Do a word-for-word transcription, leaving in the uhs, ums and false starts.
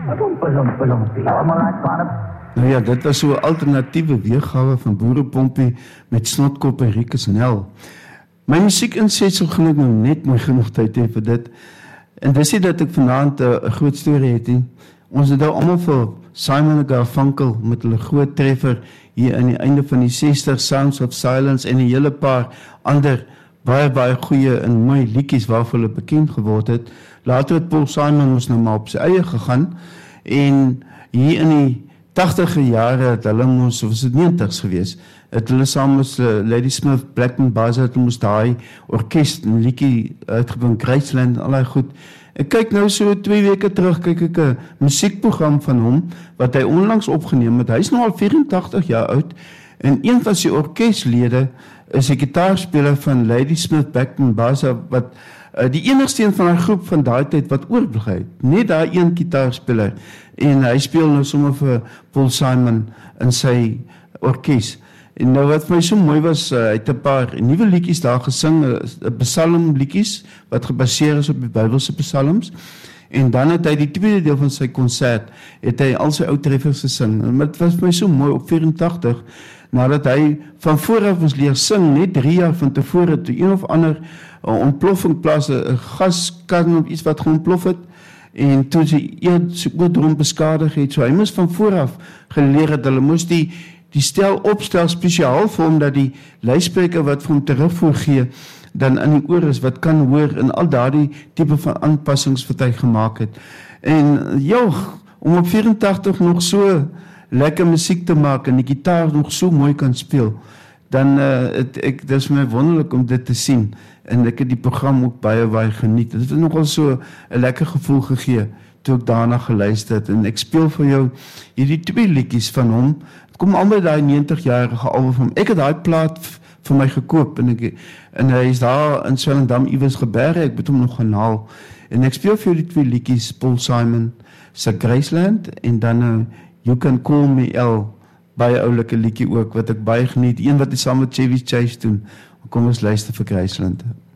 Nou ja, dit was so 'n alternatiewe weergawe van Boerepompie met Snotkop en Rieke Snell. My musiekinsetsel gaan ek nou net mooi genoeg tyd hê vir dit. En dis nie dat ek vanaand 'n groot storie het nie. Ons het nou almal vir Simon en Garfunkel met hulle groot treffer hier aan die einde van die sestig, Sounds of Silence, en 'n hele paar ander baie baie goeie en mooi liedjies waarvoor hulle bekend geword het. Later het Paul Simon ons nou maar op sy eie gegaan, en hier in die tachtiger jare het hulle ons, of was het negentigs gewees, het hulle saam met uh, Ladysmith, Blackman Baza, het ons daai orkest en liedjie uitgebring, Graceland en allerlei goed. Ek kyk nou so twee weke terug, kyk ek 'n musiekprogram van hom, wat hy onlangs opgeneem het. Hy is nou al vierentachtig jaar oud, en een van sy orkestlede is 'n gitaarspeler van Ladysmith, Blackman Baza, wat uh, die enigste een van 'n groep van daai tyd wat oorbly het. Net daai een gitaarspeler, en hy speel nou sommer vir Paul Simon in sy orkes. En nou wat vir my so mooi was, uh, hy het 'n paar nuwe liedjies daar gesing, uh, psalmliedjies wat gebaseer is op die Bybelse psalms. En dan het hy die tweede deel van sy konsert, het hy al sy ou treffers gesing. En dit was vir my so mooi op vierentachtig, nadat hy van vooraf ons leer sing, net drie jaar van tevore, toe een of ander uh, ontploffing plaas, 'n gaskan of iets wat geontplof het, en toe sy oordrom beskadig het. So hy moes van vooraf geleer het, hulle moes die die stel opstel spesiaal vir hom, dat die luidspreker wat vir hom terugvoer gee, dan in die oor is, wat kan hoor, en al daardie tipe van aanpassings wat hy gemaak het. En joh, om op vierentachtig nog so lekker musiek te maak, en die gitaar nog so mooi kan speel, dan uh, het ek, dit is my wonderlik om dit te sien, en ek het die program ook baie baie geniet. Dit het nogal so 'n lekker gevoel gegee, toe ek daarna geluister het, en ek speel vir jou hierdie twee liedjies van hom. Het kom albei daai negentig-jarige album van hom. Ek het daai plaat vir my gekoop, en, ek, en hy is daar in Swellendam iewers geberg, ek moet hom nog gaan haal, en ek speel vir jou die twee liedjies, Paul Simon se Graceland, en dan uh, You Can Call Me El, baie oulike liedjie ook, wat ek baie geniet, een wat hy saam met Chevy Chase doen. Kom ons luister vir Graceland.